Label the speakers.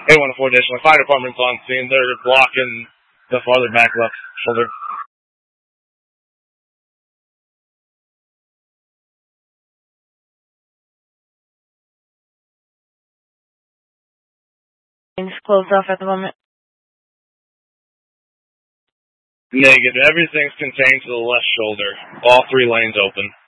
Speaker 1: A104 additional. Fire department's on scene. They're blocking the farther back left shoulder.
Speaker 2: It's closed off at the moment.
Speaker 1: Negative. Everything's contained to the left shoulder. All 3 lanes open.